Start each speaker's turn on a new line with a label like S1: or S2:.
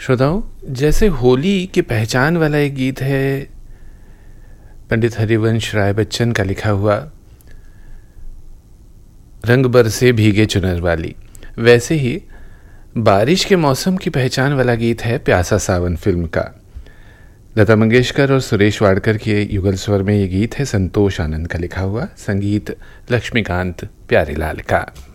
S1: श्रोताओं, जैसे होली की पहचान वाला एक गीत है पंडित हरिवंश राय बच्चन का लिखा हुआ रंग बरसे भीगे चुनर वाली, वैसे ही बारिश के मौसम की पहचान वाला गीत है प्यासा सावन फिल्म का। लता मंगेशकर और सुरेश वाडकर के युगल स्वर में ये गीत है संतोष आनंद का लिखा हुआ, संगीत लक्ष्मीकांत प्यारेलाल का।